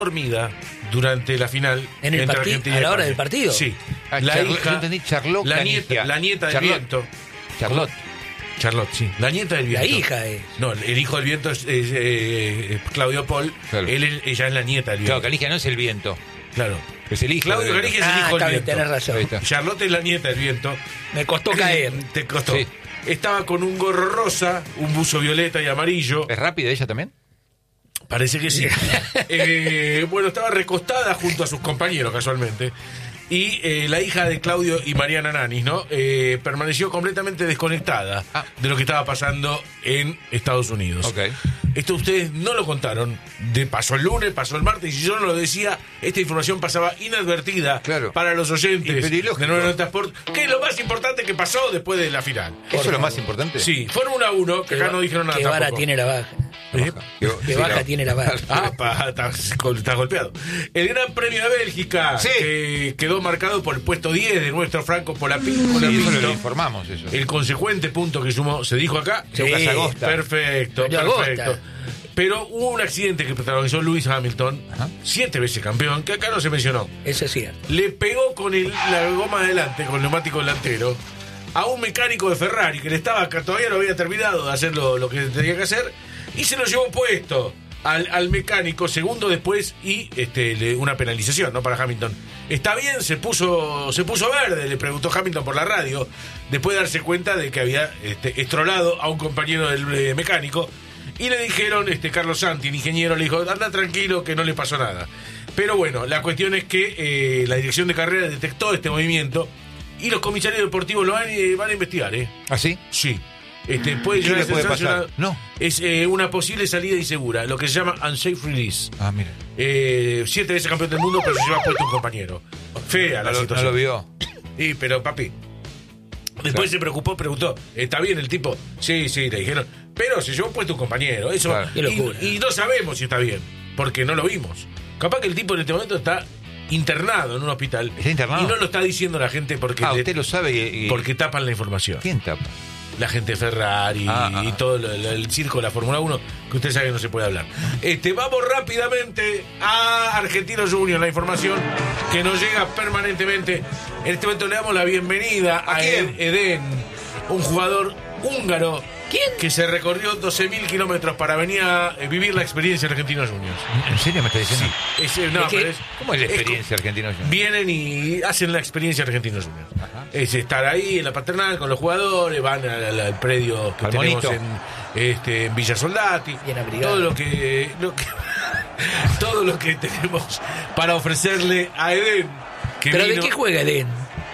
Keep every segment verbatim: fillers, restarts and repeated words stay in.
dormida durante la final en el entre partido Argentina y a la hora España. del partido. Sí. Ah, la Charlo- hija, yo entendí Charlotte la Canigia. nieta, la nieta del Charlotte. viento. Charlotte. Charlotte, sí. La nieta del viento. La hija es. No, el hijo del viento es, es, eh, Claudio Paul. Claro. Él es- ella es la nieta del viento. Claro, Canigia no es el viento. Claro. Es el hijo. Claudio del Canigia viento. es el Ah, hijo está del bien, viento. tenés razón. Ahí está. Charlotte es la nieta del viento. Me costó caer. Te costó. Sí. Estaba con un gorro rosa, un buzo violeta y amarillo. ¿Es rápida ella también? Parece que sí. Eh, bueno, estaba recostada junto a sus compañeros, casualmente. Y eh, la hija de Claudio y Mariana Nanis, ¿no? Eh, permaneció completamente desconectada Ah. de lo que estaba pasando en Estados Unidos. Ok. Esto ustedes no lo contaron. De pasó el lunes, pasó el martes, y yo no lo decía. Esta información pasaba inadvertida Claro. para los oyentes Y pero ilógico. de nueve noventa Sport, que es lo más importante que pasó después de la final. ¿Eso es lo más importante? Sí, Fórmula uno, que acá no dijeron nada Qué vara tampoco. tiene la baja. ¿Eh? Qué, Qué sí, baja la- tiene la baja. Ah, pa, estás está golpeado. El Gran Premio de Bélgica, Sí. que quedó marcado por el puesto diez de nuestro Franco Polapin, Sí, eso Colapinto. lo informamos, eso. El consecuente punto que sumó, se dijo acá. Sí. Lucas Agosta. Perfecto, Salió perfecto. Agosta. Pero hubo un accidente que protagonizó Lewis Hamilton, Ajá. siete veces campeón, que acá no se mencionó. Eso es cierto. Le pegó con el, la goma adelante, con el neumático delantero, a un mecánico de Ferrari que le estaba acá, todavía no había terminado de hacer lo, lo que tenía que hacer, y se lo llevó puesto al, al mecánico segundo después, y este le- una penalización, ¿no? Para Hamilton. ¿Está bien? Se puso se puso verde, le preguntó Hamilton por la radio, después de darse cuenta de que había este, estrolado a un compañero del eh, mecánico. Y le dijeron, este Carlos Santi, el ingeniero, le dijo, anda tranquilo que no le pasó nada. Pero bueno, la cuestión es que eh, la dirección de carrera detectó este movimiento y los comisarios deportivos lo van, eh, van a investigar, ¿eh? ¿Ah, sí? Sí. Este, puede ¿Qué llegar le a ser puede sancionado. pasar? No. Es eh, una posible salida insegura, lo que se llama unsafe release. Ah, mira. Eh, siete veces campeón del mundo, pero se lleva puesto un compañero. Fea la No lo, no situación. lo vio. Sí, pero papi. Después Claro. se preocupó, preguntó, ¿está bien el tipo? Sí, sí, le dijeron. Pero se llevó puesto un compañero. Eso. Claro. Qué locura. Y, y no sabemos si está bien, porque no lo vimos. Capaz que el tipo en este momento está internado en un hospital. ¿Está internado? Y no lo está diciendo la gente porque, Ah, le- usted lo sabe y... y- porque tapan la información. ¿Quién tapa? La gente de Ferrari Ah, ah, y ah. todo lo- lo- el circo de la Fórmula uno, que usted sabe que no se puede hablar. Este, vamos rápidamente a Argentinos Juniors, la información que nos llega permanentemente. En este momento le damos la bienvenida a, ¿A quién? Eden, un jugador húngaro. ¿Quién? Que se recorrió doce mil kilómetros para venir a eh, vivir la experiencia de Argentinos Juniors. ¿En serio me está diciendo? Es, eh, no, ¿Es que- pero es- ¿Cómo es la es experiencia argentina? Vienen y hacen la experiencia Argentinos Juniors. Ajá. Es estar ahí en la paternal con los jugadores, van al, al- al predio que Al tenemos monito. en, este, en Villa Soldati. Bien abrigado. Todo lo que, lo que todo lo que tenemos para ofrecerle a Eden. Que ¿Pero de vino- qué juega Eden?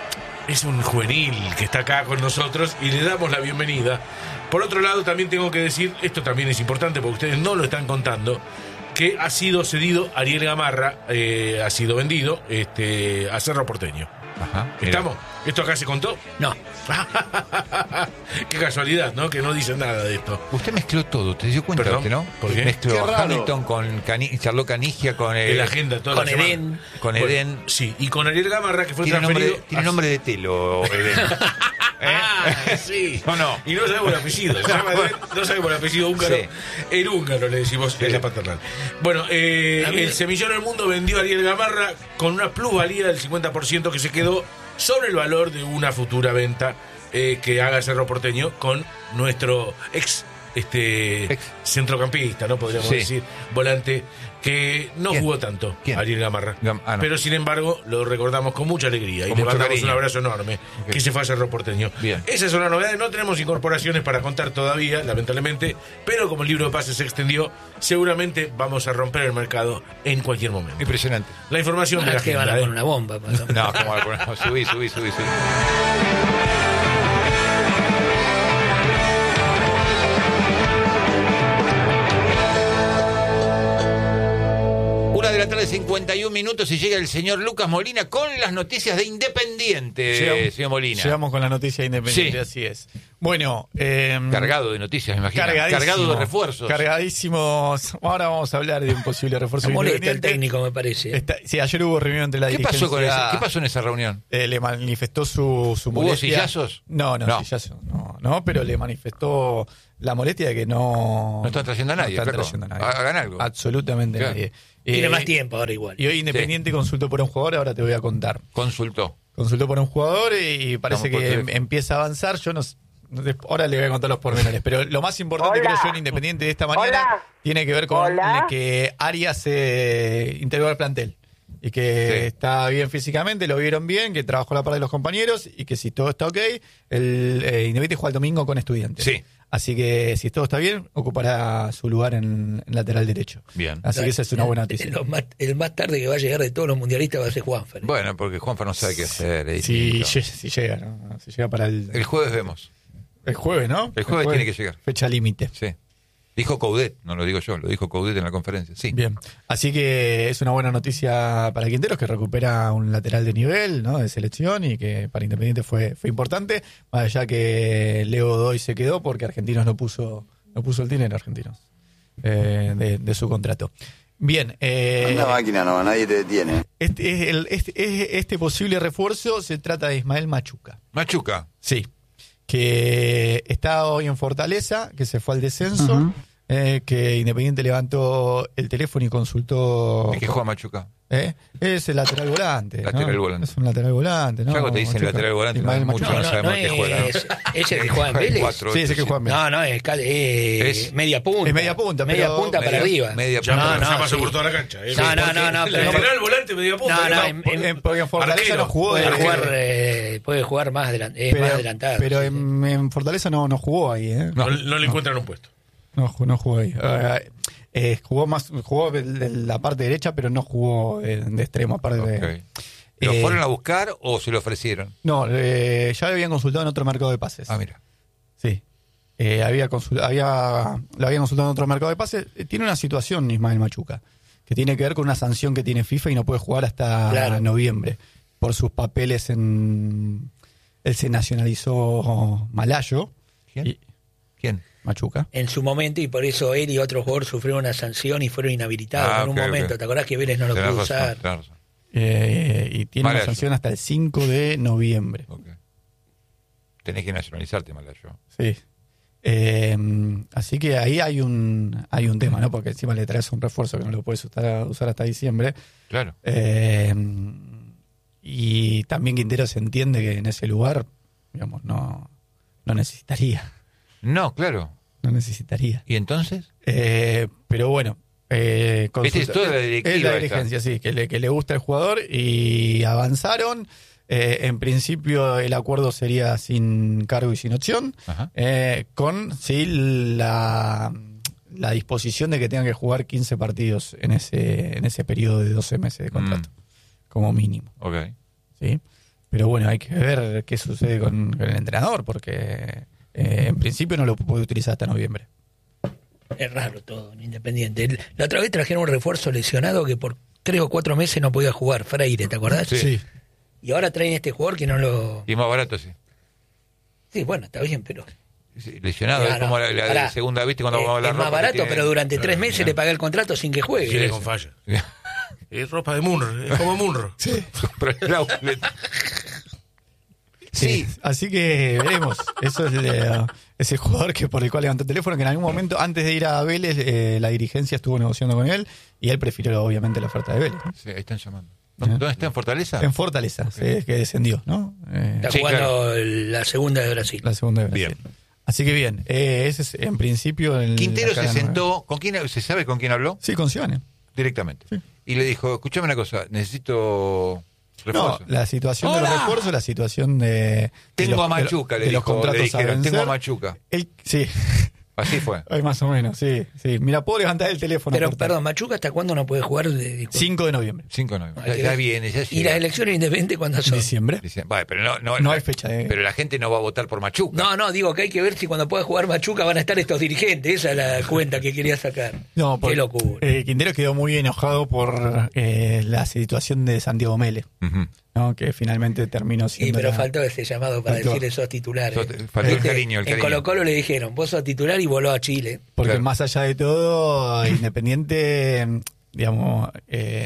es un juvenil que está acá con nosotros y le damos la bienvenida. Por otro lado, también tengo que decir, esto también es importante porque ustedes no lo están contando, que ha sido cedido Ariel Gamarra, eh, ha sido vendido este, a Cerro Porteño. Ajá. mira. ¿Estamos? ¿Esto acá se contó? No. Qué casualidad, ¿no? Que no dicen nada de esto. Usted mezcló todo, ¿te dio cuenta Perdón, usted, no? ¿por qué? Mezcló Qué a raro. Hamilton con Cani Charlotte Canigia, con el... En la agenda toda Con la semana. Eden. Con Bueno, Eden. Sí, y con Ariel Gamarra, que fue Tiene nombre, transferido... tiene a- nombre de telo, Eden. Ah, sí. ¿O no? Y no sabemos el apellido. Se llama Eden, no sabemos el apellido húngaro. Sí. El húngaro le decimos en la paternal. Bueno, eh, A mí- el semillero del mundo vendió a Ariel Gamarra con una plusvalía del cincuenta por ciento que se quedó sobre el valor de una futura venta eh, que haga Cerro Porteño con nuestro ex este Ex. centrocampista, ¿no? Podríamos Sí. decir, volante, que no ¿Quién? jugó tanto, ¿Quién? Ariel Gamarra. Gam- ah, no. Pero sin embargo, lo recordamos con mucha alegría y Con le mucho mandamos cariño. un abrazo enorme, Ok. que se fue a Cerro Porteño. Bien. Esas son las novedades, no tenemos incorporaciones para contar todavía, lamentablemente, pero como el libro de pases se extendió, seguramente vamos a romper el mercado en cualquier momento. Impresionante. La información de Ah, la es que van a agenda, poner ¿eh? una bomba. pasó. No, ¿cómo va a poner? Subí, subí, subí, subí. Una de la tarde, cincuenta y un minutos, y llega el señor Lucas Molina con las noticias de Independiente, Llegamos- señor Molina. Llegamos con la noticia independiente, Sí. así es. Bueno, eh, Cargado de noticias, me imagino. cargadísimo, Cargado de refuerzos. Cargadísimos. Ahora vamos a hablar de un posible refuerzo Se molesta el independiente. técnico, me parece. Está- sí, ayer hubo reunión entre la ¿Qué dirigencia. pasó con ese- ¿Qué pasó en esa reunión? Eh, le manifestó su, su ¿Hubo molestia. sillazos? No, no, No. sillazos, no, no, pero le manifestó la molestia de que no... No están trayendo a nadie, No están flaco. trayendo a nadie. Hagan algo. Absolutamente Claro. nadie. Tiene Eh, más tiempo ahora igual. Y hoy Independiente consultó por un jugador, ahora te voy a contar. Consultó. Consultó por un jugador y parece Estamos por que teléfono. em- empieza a avanzar. Yo no, s- no sé, ahora le voy a contar los pormenores, pero lo más importante Hola. creo yo en Independiente de esta mañana Hola. tiene que ver con Hola. el que Arias se integró al plantel y que Sí. está bien físicamente, lo vieron bien, que trabajó a la par de los compañeros y que si todo está ok, el eh, Independiente juega el domingo con Estudiantes. Sí. Así que si todo está bien, ocupará su lugar en, en lateral derecho. Bien. Así que esa es una buena noticia. Lo más- el más tarde que va a llegar de todos los mundialistas va a ser Juanfer. Bueno, porque Juanfa no sabe qué hacer. es Si, distinto. lle- si llega, ¿no? Si llega para el, El jueves vemos. el jueves, ¿no? El jueves tiene que llegar. Fecha límite. Sí. Dijo Coudet, no lo digo yo, lo dijo Coudet en la conferencia. Sí. Bien. Así que es una buena noticia para Quinteros, que recupera un lateral de nivel, ¿no? De selección, y que para Independiente fue, fue importante, más allá que Leo Godoy se quedó porque Argentinos no puso, no puso el dinero, Argentinos, eh, de, de su contrato. Bien. Eh, Una máquina no, nadie te detiene. este, es el- este, es- este posible refuerzo se trata de Ismael Machuca. Machuca. Sí, que está hoy en Fortaleza, que se fue al descenso, eh, que Independiente levantó el teléfono y consultó... ¿De qué juega Machuca? ¿Eh? Es el lateral volante. Lateral ¿no? volante. Es un lateral volante, ¿no? Ya cuando te dicen Machuca. lateral volante, Ismael mucho Machuca. no sabemos qué juega, ¿no? es ese que juega en Vélez. Cuatro, Sí, ese ocho, que juega en Vélez. No, no, es, cal- es Es- media punta. es media punta, Media pero- punta para media- arriba. media Ya, punta. No, ya no, pasó sí. por toda la cancha. ¿eh? No, no, no, no, El pero- lateral volante, media punta. No, no, ¿no? en- Porque, porque en Fortaleza Arquero. no jugó. Puede de Arquero. jugar, eh, puede jugar más, adelan- es pero, más adelantado. pero sí, en, en Fortaleza no, no jugó ahí, ¿eh? No, no le encuentran un puesto. No, ju- no jugó ahí. Eh, eh, jugó más, jugó de de la parte derecha, pero no jugó eh, de extremo, aparte de... Ok. ¿Lo Eh, fueron a buscar o se lo ofrecieron? No, eh, ya lo habían consultado en otro mercado de pases. Ah, mira. Sí. Eh, había consul- había, lo habían consultado en otro mercado de pases. Eh, tiene una situación, Ismael Machuca, que tiene que ver con una sanción que tiene FIFA y no puede jugar hasta Claro. noviembre. Por sus papeles en... Él se nacionalizó malayo. ¿Quién? Y- ¿Quién? Machuca. en su momento, y por eso él y otros jugadores sufrieron una sanción y fueron inhabilitados Ah, en un ok, momento. ok. ¿Te acordás que Vélez no lo Tenés pudo razón, usar? tenés razón. Eh, y tiene Malayo. una sanción hasta el cinco de noviembre. Ok. Tenés que nacionalizarte, Malayo. Sí. Eh, así que ahí hay un hay un tema, ¿no? Porque encima le traes un refuerzo que no lo puedes usar, usar hasta diciembre. Claro. Eh, y también Quintero se entiende que en ese lugar, digamos, no, no necesitaría. No, claro. No necesitaría. ¿Y entonces? Eh, pero bueno. Eh, Esta es toda la directiva Es la esta. dirigencia, sí, que le, que le gusta el jugador y avanzaron. Eh, en principio el acuerdo sería sin cargo y sin opción, Ajá. eh, con sí la, la disposición de que tengan que jugar quince partidos en ese en ese periodo de doce meses de contrato, Mm. como mínimo. Ok. ¿Sí? Pero bueno, hay que ver qué sucede con, con el entrenador, porque eh, en principio no lo puede utilizar hasta noviembre. Es raro todo en Independiente. El- La otra vez trajeron un refuerzo lesionado que por tres o cuatro meses no podía jugar, Freire, ¿te acordás? Sí. Y ahora traen este jugador que no lo... Y es más barato, sí. Sí, bueno, está bien, pero... Sí, lesionado, No, es como no, la, la pará. segunda, ¿viste? Cuando Eh, vamos a hablar es más barato, pero durante tres meses le pagué el contrato sin que juegue. Viene con falla. Es ropa de Munro, es como Munro. Pero el outlet. Sí. Así que veremos. Eso es el, ese jugador que por el cual levantó el teléfono, que en algún momento, antes de ir a Vélez, eh, la dirigencia estuvo negociando con él y él prefirió obviamente la oferta de Vélez. ¿no? Sí, ahí están llamando. ¿Dónde, dónde está? ¿En Fortaleza? En Fortaleza, sí, que descendió, ¿no? Eh, Está Sí, jugando claro. el- la segunda de Brasil. la segunda de Brasil. Bien. Así que bien, eh, ese es en principio el. Quintero la cara se nueva. sentó. ¿Con quién? ¿Se sabe con quién habló? Sí, con Sione. Directamente. Sí. Y le dijo, escúchame una cosa, necesito No, refuerzo. la situación de los ¡Hola! refuerzos, la situación de. de Tengo los- a Machuca, de, le de los dijo, le contratos a dijeron, vencer. tengo a Machuca. Él- sí, Así fue. ay, más o menos, sí, sí. Mira, puedo levantar el teléfono. Pero, cortar. perdón, Machuca, ¿hasta cuándo no puede jugar? De, disculpa. cinco de noviembre. cinco nueve. Hay Ya, que ya ver. viene, ya ¿Y llega. las elecciones independientes cuándo son? Diciembre. Dice, vale, pero no, no, No hay fecha de- Pero la gente no va a votar por Machuca. No, no, digo que hay que ver si cuando pueda jugar Machuca van a estar estos dirigentes. Esa es la cuenta que quería sacar. No, por- Qué locura. eh, Quintero quedó muy enojado por eh, la situación de Santiago Mele, Ujú. ¿no? Que finalmente terminó Sí, siendo. pero la- faltó ese llamado para Faltó. decirle sos titular. Sos- eh. faltó el Viste, cariño, el En cariño. Colo Colo le dijeron, vos sos titular y voló a Chile. Porque Claro. más allá de todo, Independiente, digamos, eh,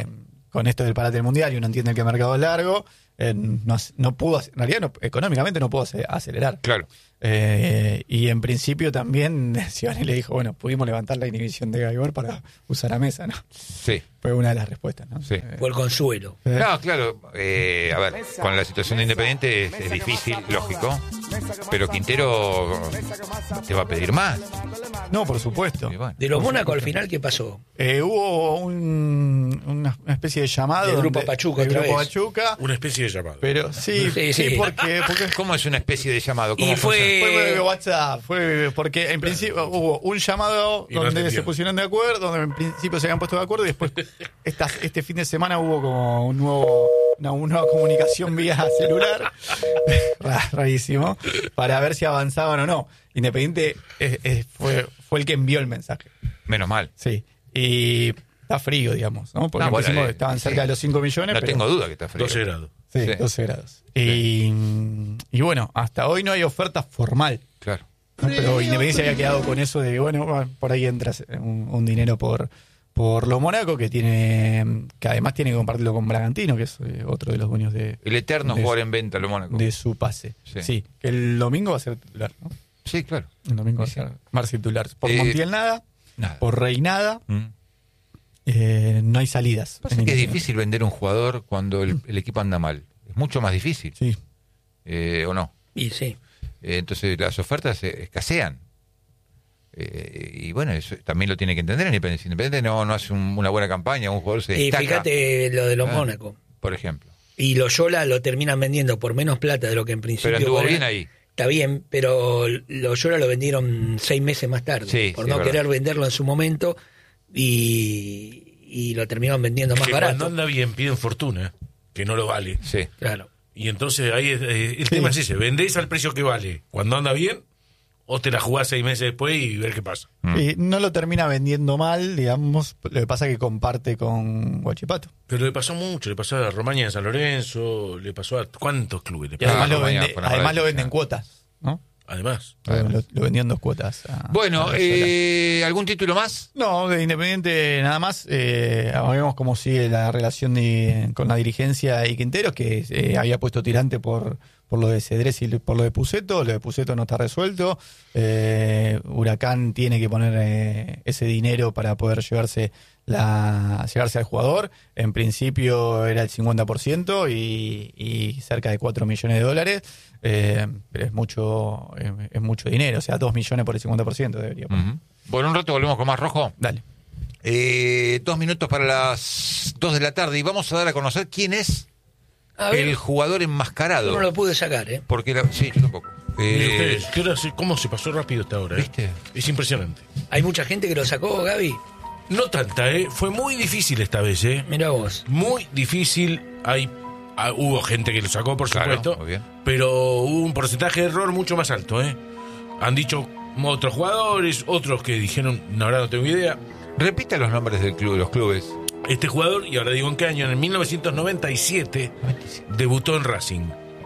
con esto del parate del mundial y uno entiende que el mercado es largo, eh, no, no pudo, en realidad no, económicamente no pudo acelerar. Claro. Eh, y en principio también Scione le dijo, bueno, pudimos levantar la inhibición de Gaibor para usar a Mesa, ¿no? Sí. Fue una de las respuestas, ¿no? Sí. Eh, Fue el consuelo. eh, No, claro, eh, a ver, con la situación de Independiente es, es difícil, lógico, pero Quintero te va a pedir más. no, por supuesto. Y bueno. De los Mónaco al final, ¿qué pasó? Eh, hubo un, una especie de llamado Del Grupo donde- Pachuca del otra Grupo vez. Pachuca, Una especie de llamado. pero sí, Sí, sí, sí. porque, porque ¿Cómo es una especie de llamado? ¿Cómo Y fue- funciona? fue por WhatsApp, fue porque en principio hubo un llamado Y no donde atendió. se pusieron de acuerdo, donde en principio se habían puesto de acuerdo y después esta, este fin de semana hubo como un nuevo, una, una nueva comunicación vía celular, Ra- rarísimo, para ver si avanzaban o no. Independiente eh, eh, fue, fue el que envió el mensaje, Menos mal. sí, y está frío, digamos, ¿no? Porque Ah, en bueno, principio eh, estaban sí. cerca de los cinco millones, No pero- tengo duda que está frío. doce grados. sí, Sí. doce grados. Y, y bueno, hasta hoy no hay oferta formal. Claro. ¿no? Pero Independencia había quedado con eso de, bueno, bueno, por ahí entras un, un dinero por por lo Mónaco, que tiene que además tiene que compartirlo con Bragantino, que es eh, otro de los dueños de, El eterno de, jugador en venta, lo Mónaco. de su pase. Sí. Sí. que el domingo va a ser titular, ¿no? Sí, claro. El domingo va a Sí. ser más titular. Por Eh, Montiel nada, Nada. por Rey nada, Mm. eh, no hay salidas. Pasa en que es Independiente. difícil vender un jugador cuando el, el equipo anda mal. Es mucho más difícil. Sí. Eh, ¿O no? Y sí. Eh, entonces las ofertas eh, escasean. Eh, y bueno, eso también lo tiene que entender Independiente. Si Independiente no, no hace un- una buena campaña, un jugador se Y destaca, fíjate lo de los Ah. Mónaco. por ejemplo. Y Loyola lo terminan vendiendo por menos plata de lo que en principio... Pero anduvo era. bien ahí. Está bien, pero Loyola lo vendieron seis meses más tarde. Sí, por sí, no es verdad. querer venderlo en su momento y, y lo terminaron vendiendo más Que barato. cuando anda bien piden fortuna, que no lo vale. Sí. Claro. Y entonces ahí es- eh, el tema es ese, vendés al precio que vale cuando anda bien o te la jugás seis meses después y ver qué pasa. Mm. Y no lo termina vendiendo mal, digamos. Lo que pasa es que comparte con Guachipato. Pero le pasó mucho, le pasó a Romaña de San Lorenzo, le pasó a cuántos clubes le Y pasó. además, Ah, lo, Romaña vende, fue una además maravilla. lo venden en cuotas, ¿no? Además. Lo, lo- lo vendió en dos cuotas. a- Bueno, a Loyola. eh, ¿algún título más? No, de Independiente nada más. Eh, vemos cómo sigue la relación de- con la dirigencia y Quinteros, que eh, había puesto tirante por, por lo de Cedrés y por lo de Puceto. Lo de Puceto no está resuelto. Eh, Huracán tiene que poner eh, ese dinero para poder llevarse la llevarse al jugador. En principio era el cincuenta por ciento y, y cerca de cuatro millones de dólares. Eh, pero es mucho, eh, es mucho dinero. O sea, dos millones por el cincuenta por ciento debería poner. Ujú. Bueno, un rato volvemos con más Rojo. Dale. Eh, dos minutos para las dos de la tarde y vamos a dar a conocer quién es A ver, el jugador enmascarado. yo no lo pude sacar, ¿eh? Porque la- sí, yo tampoco. Mire Eh, ustedes, ¿qué hora se- ¿cómo se pasó rápido esta hora? eh? ¿Viste? Es impresionante. Hay mucha gente que lo sacó, Gaby. No tanta, ¿eh? Fue muy difícil esta vez, ¿eh? Mirá vos. Muy difícil. Hay, ah, hubo gente que lo sacó, por Claro, supuesto. muy bien. Pero hubo un porcentaje de error mucho más alto, ¿eh? Han dicho otros jugadores, otros que dijeron, no, ahora no tengo idea. repita los nombres del club, de los clubes. Este jugador, y ahora digo en qué año, en mil novecientos noventa y siete, debutó en Racing.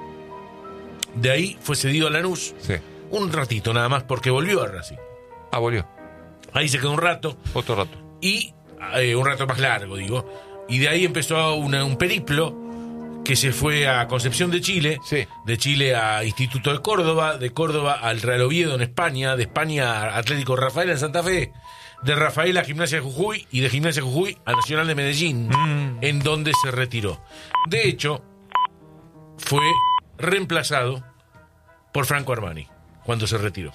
De ahí fue cedido a Lanús Sí. un ratito nada más porque volvió a Racing. Ah, volvió. Ahí se quedó un rato Otro rato. y eh, un rato más largo, digo. Y de ahí empezó una- un periplo que se fue a Concepción de Chile, Sí. de Chile a Instituto de Córdoba, de Córdoba al Real Oviedo en España, de España a Atlético Rafael en Santa Fe, de Rafael a Gimnasia de Jujuy y de Gimnasia de Jujuy a Nacional de Medellín, Mm. en donde se retiró. De hecho, fue reemplazado por Franco Armani cuando se retiró.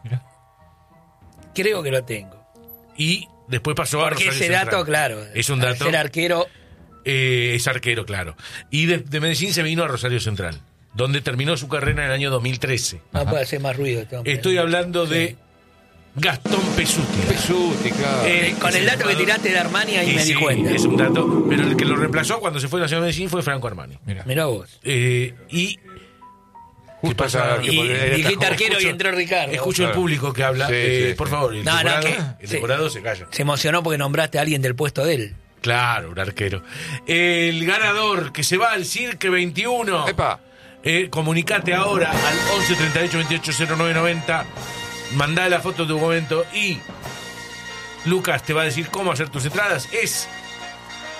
Creo que lo tengo. Y después pasó a Porque Rosario ese dato, Central. claro. Es un al dato. Ser arquero. Eh, es arquero, claro. Y de, de Medellín se vino a Rosario Central, donde terminó su carrera en el año dos mil trece. No puede hacer más ruido. este hombre. Estoy hablando de Gastón Pesuti. Pesuti, claro. Eh, Con es el dato que jugador- tiraste de Armani, ahí Y me sí, di cuenta. es un dato. Pero el que lo reemplazó cuando se fue a Nacional de Medellín fue Franco Armani. Mira. Mirá vos. Eh, y Justo pasa? esa- que Y podría- era dijiste esta- arquero y escucho- entró Ricardo. escucho el Claro. público que habla. Sí, Eh, sí, por sí. favor, el No, no, decorado, que- el sí. decorado se calla. Se emocionó porque nombraste a alguien del puesto de él. Claro, un arquero. El ganador que se va al Cirque veintiuno. Epa. Eh, comunicate ahora al once treinta y ocho veintiocho cero nueve noventa. Mandá la foto de tu momento y Lucas te va a decir cómo hacer tus entradas. Es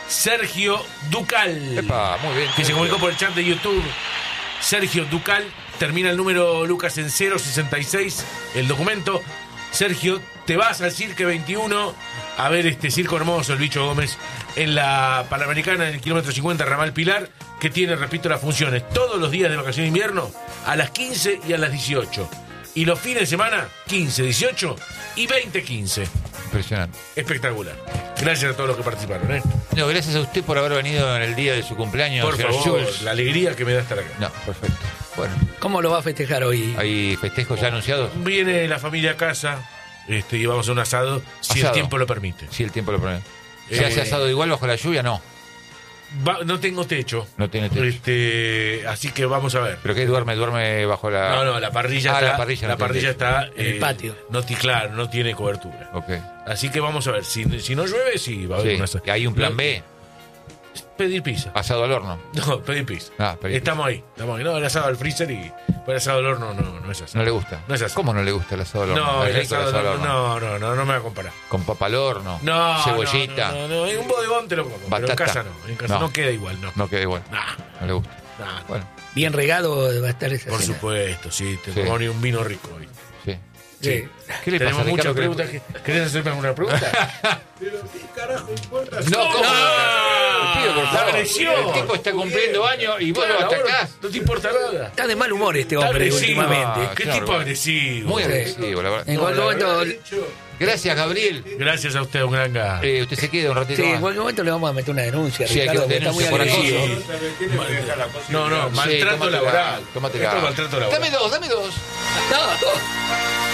Sergio Ducal. Epa, muy bien. Que se comunicó por el chat de YouTube. Sergio Ducal. Termina el número, Lucas, en cero sesenta y seis. El documento. Sergio, te vas al Cirque veintiuno a ver este circo hermoso, el Bicho Gómez, en la Panamericana, en el kilómetro cincuenta, Ramal Pilar, que tiene, repito, las funciones todos los días de vacaciones de invierno a las quince y a las dieciocho. Y los fines de semana, quince, dieciocho y veinte, quince. Impresionante. Espectacular. Gracias a todos los que participaron, ¿eh? No, gracias a usted por haber venido en el día de su cumpleaños. Por señor favor, Schulz. la alegría que me da estar acá. No, perfecto. Bueno, ¿Cómo lo va a festejar hoy? ¿hay festejos ya anunciados? Viene la familia a casa este, y vamos a hacer un asado, si Asado. el tiempo lo permite. Sí, el tiempo lo pone. ¿Se Eh, hace asado igual bajo la lluvia? No. Va- no tengo techo. No tiene techo. Este, así que vamos a ver. ¿Pero qué duerme? ¿Duerme bajo la...? No, no, la parrilla Ah, está. la parrilla no tiene parrilla techo. está. En el patio. No, ti- claro, no tiene cobertura. Ok. Así que vamos a ver. Si, si no llueve, sí, va a haber Sí. un asado. ¿Y hay un plan No, B? Pedir pizza. Asado al horno. No, pedir pizza. Ah, pedir estamos ahí, estamos ahí. No, el asado al freezer y por el asado al horno no, no es así. No le gusta. No es así. ¿Cómo no le gusta el asado al horno? No, Es el rico asado, al al horno. horno, no, no, no, no me va a comparar. Con papa al horno. No, Cebollita. No, no, no, en un bodegón te lo como, pero en Batata. casa no. En casa no, No. queda igual, no. No queda igual. Nah, No le gusta. nah. Bueno, Bien regado va a estar esa Por cena. supuesto, sí, te Sí. tomamos ni un vino rico hoy. sí. Sí. ¿Qué le pasa Tenemos a muchas Ricardo? preguntas. que- ¿Querés hacerme alguna pregunta? No, ¿cómo? ¡No! Te pido, por favor. Agresió. El tipo está cumpliendo años y vos lo Claro, atacás. No te importa nada. Está de mal humor este Está hombre agresivo. últimamente. Ah, ¿Qué claro. tipo agresivo? Muy Sí. agresivo, la verdad. En No, cualquier la momento, verdad, Gracias, Gabriel. Gracias a usted, un gran ga- Eh, usted se queda un ratito sí, en más. cualquier momento le vamos a meter una denuncia. Sí, hay que Ricardo, porque está muy denuncia por agresivo. acoso. No, no, Sí, maltrato tómatela, laboral. tómatela. Esto es maltrato laboral. Dame dos, dame dos. No, no.